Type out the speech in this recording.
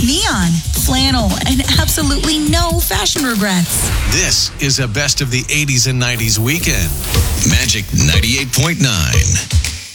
neon, flannel, and absolutely no fashion regrets. This is a best of the 80s and 90s weekend. Magic 98.9.